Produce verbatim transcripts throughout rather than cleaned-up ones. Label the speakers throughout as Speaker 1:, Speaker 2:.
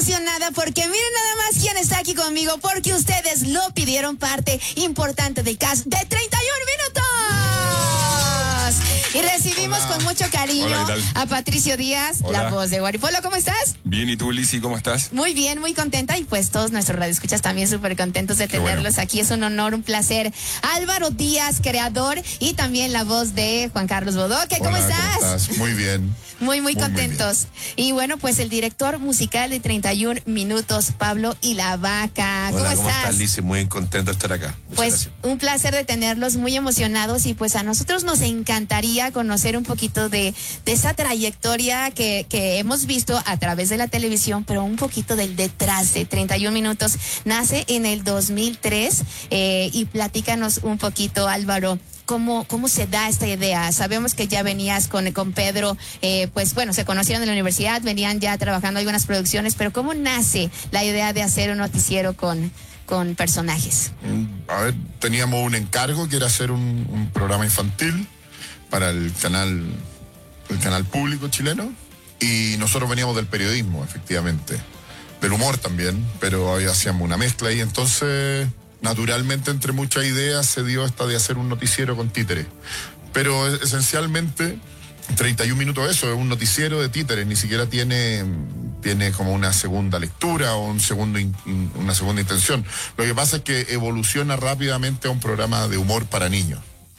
Speaker 1: emocionada porque miren nada más quién está aquí conmigo, porque ustedes lo pidieron, parte importante del cast de treinta y un minutos. Y recibimos
Speaker 2: Hola.
Speaker 1: con mucho cariño
Speaker 2: Hola,
Speaker 1: a Patricio Díaz,
Speaker 2: Hola.
Speaker 1: la voz de Guaripolo. ¿Cómo estás?
Speaker 2: Bien, ¿y tú, Lizzy, cómo estás?
Speaker 1: Muy bien, muy contenta, y pues todos nuestros radioescuchas también súper contentos de
Speaker 2: Qué
Speaker 1: tenerlos
Speaker 2: bueno.
Speaker 1: aquí. Es un honor, un placer. Álvaro Díaz, creador, y también la voz de Juan Carlos Bodoque. ¿Cómo
Speaker 3: Hola,
Speaker 1: estás?
Speaker 3: ¿cómo estás? Muy bien.
Speaker 1: Muy, muy,
Speaker 3: Muy, muy
Speaker 1: contentos. Y bueno, pues el director musical de treinta y un minutos, Pablo y la Vaca. ¿Cómo
Speaker 4: Hola, ¿cómo
Speaker 1: estás?
Speaker 4: estás, Lizzy? Muy contento de estar acá. Muchas
Speaker 1: Pues
Speaker 4: gracias.
Speaker 1: un placer de tenerlos, muy emocionados, y pues a nosotros nos encantaría conocer un poquito de, de esa trayectoria que, que hemos visto a través de la televisión, pero un poquito del detrás de treinta y un minutos. Nace en el dos mil tres, eh, y platícanos un poquito, Álvaro. ¿Cómo, ¿Cómo se da esta idea? Sabemos que ya venías con, con Pedro, eh, pues bueno, se conocieron en la universidad, venían ya trabajando algunas producciones, pero ¿cómo nace la idea de hacer un noticiero con, con personajes?
Speaker 3: A ver, teníamos un encargo que era hacer un, un programa infantil para el canal, el canal público chileno, y nosotros veníamos del periodismo, efectivamente, del humor también, pero ahí hacíamos una mezcla, y entonces naturalmente entre muchas ideas se dio esta de hacer un noticiero con títeres, pero es- esencialmente treinta y un minutos eso, es un noticiero de títeres, ni siquiera tiene, tiene como una segunda lectura o un segundo in- in- una segunda intención. Lo que pasa es que evoluciona rápidamente a un programa de humor para niños.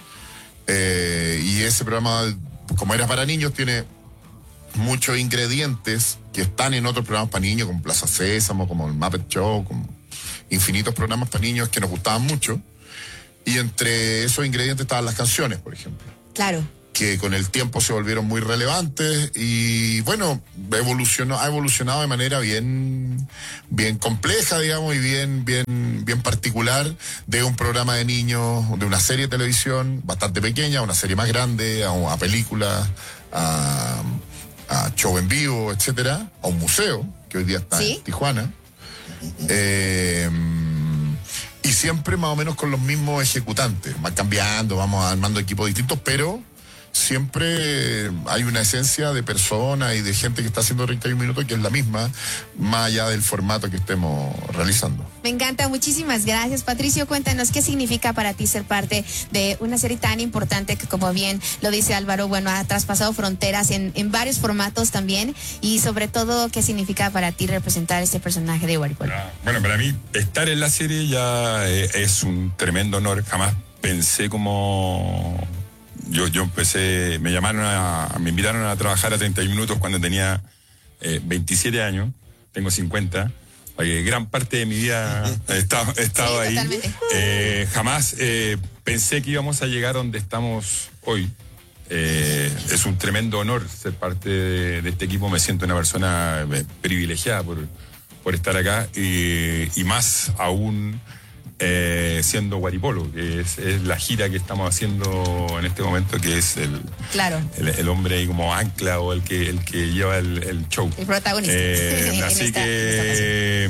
Speaker 3: Eh, y ese programa, como era para niños, tiene muchos ingredientes que están en otros programas para niños, como Plaza Sésamo, como el Muppet Show, como infinitos programas para niños que nos gustaban mucho. Y entre esos ingredientes estaban las canciones, por ejemplo,
Speaker 1: Claro.
Speaker 3: que con el tiempo se volvieron muy relevantes, y bueno, evolucionó, ha evolucionado de manera bien, bien compleja, digamos, y bien, bien, bien particular, de un programa de niños, de una serie de televisión bastante pequeña, a una serie más grande, a, a películas, a, a show en vivo, etcétera, a un museo, que hoy día está
Speaker 1: Sí.
Speaker 3: en Tijuana. Eh, y siempre más o menos con los mismos ejecutantes, van cambiando, vamos armando equipos distintos, pero siempre hay una esencia de persona y de gente que está haciendo treinta y un minutos que es la misma, más allá del formato que estemos realizando.
Speaker 1: Me encanta, muchísimas gracias. Patricio, cuéntanos qué significa para ti ser parte de una serie tan importante que, como bien lo dice Álvaro, bueno, ha traspasado fronteras en, en varios formatos también, y sobre todo, qué significa para ti representar este personaje de Guaripolo.
Speaker 2: Ah, Bueno, para mí estar en la serie ya eh, es un tremendo honor. Jamás pensé como... Yo, yo empecé, me llamaron a, me invitaron a trabajar a treinta y un minutos cuando tenía eh, veintisiete años, tengo cincuenta. Eh, gran parte de mi vida he estado, he estado
Speaker 1: Sí,
Speaker 2: ahí.
Speaker 1: totalmente.
Speaker 2: Eh, jamás eh, pensé que íbamos a llegar donde estamos hoy. Eh, es un tremendo honor ser parte de, de este equipo. Me siento una persona eh, privilegiada por, por estar acá, y, y más aún eh, siendo Guaripolo, que es, es la gira que estamos haciendo en este momento, que es el,
Speaker 1: Claro,
Speaker 2: el, el hombre ahí como ancla, o el que, el que lleva el, el show.
Speaker 1: el protagonista.
Speaker 2: Eh,
Speaker 1: en
Speaker 2: así
Speaker 1: esta- en
Speaker 2: que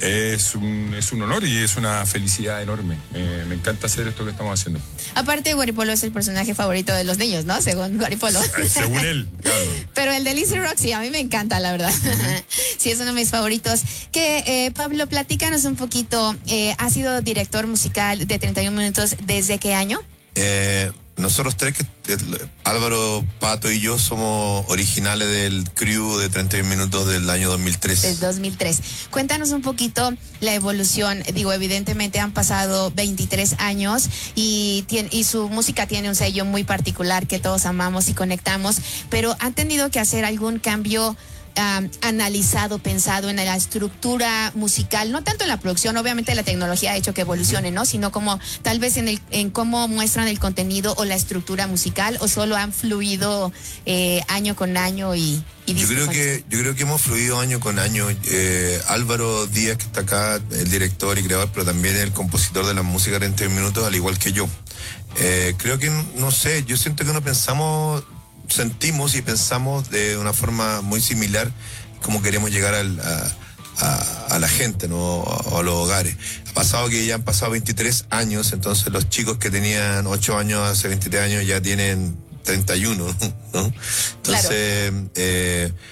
Speaker 2: es un, es un honor y es una felicidad enorme. Eh, me encanta hacer esto que estamos haciendo.
Speaker 1: Aparte, Guaripolo es el personaje favorito de los niños, ¿no? Según Guaripolo.
Speaker 2: Eh, Según él, claro.
Speaker 1: Pero el de Lizzy Roxy, a mí me encanta, la verdad. Sí, es uno de mis favoritos. Que, eh, Pablo, platícanos un poquito. Eh, ¿has sido director musical de treinta y un minutos desde qué año?
Speaker 4: Eh, nosotros tres, que, eh, Álvaro, Pato y yo, somos originales del crew de treinta y un minutos del año dos mil tres.
Speaker 1: Desde dos mil tres. Cuéntanos un poquito la evolución. Digo, evidentemente han pasado veintitrés años, y, tien- y su música tiene un sello muy particular que todos amamos y conectamos, pero ¿han tenido que hacer algún cambio um, analizado, pensado en la estructura musical? No tanto en la producción, obviamente la tecnología ha hecho que evolucione, ¿no? Sino como tal vez en, el, en cómo muestran el contenido o la estructura musical, o solo han fluido eh, año con año y... y
Speaker 4: Yo
Speaker 1: disco
Speaker 4: creo
Speaker 1: con
Speaker 4: que yo creo que hemos fluido año con año. Eh, Álvaro Díaz, que está acá, el director y creador, pero también el compositor de la música treinta y un minutos, al igual que yo. Eh, creo que, no sé, yo siento que no pensamos, sentimos y pensamos de una forma muy similar cómo queremos llegar al, a, a, a la gente, ¿no? A, a los hogares. Ha pasado que ya han pasado veintitrés años, entonces los chicos que tenían ocho años hace veintitrés años ya tienen treinta y uno, ¿no? Entonces,
Speaker 1: Claro.
Speaker 4: eh,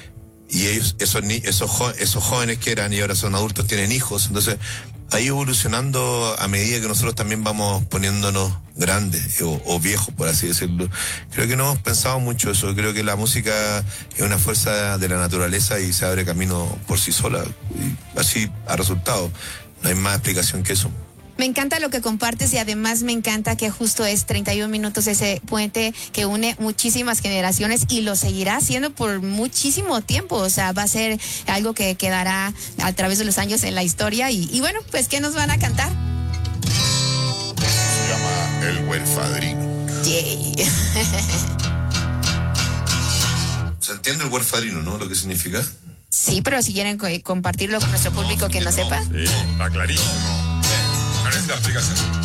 Speaker 4: y ellos, esos, ni- esos, jo- esos jóvenes que eran y ahora son adultos tienen hijos, entonces ha ido evolucionando a medida que nosotros también vamos poniéndonos grandes o, o viejos, por así decirlo. Creo que no hemos pensado mucho eso, creo que la música es una fuerza de la naturaleza y se abre camino por sí sola, y así ha resultado. No hay más explicación que eso.
Speaker 1: Me encanta lo que compartes y además me encanta que justo es treinta y un minutos ese puente que une muchísimas generaciones y lo seguirá haciendo por muchísimo tiempo. O sea, va a ser algo que quedará a través de los años en la historia. Y, y bueno, pues, ¿qué nos van a cantar?
Speaker 3: Se llama El Huerfadrino.
Speaker 1: Yay.
Speaker 4: Se entiende el huerfadrino, ¿no? Lo que significa.
Speaker 1: Sí, pero si quieren co- compartirlo con nuestro público que no sepa.
Speaker 2: Sí, está clarísimo. ¿Cuál es la explicación?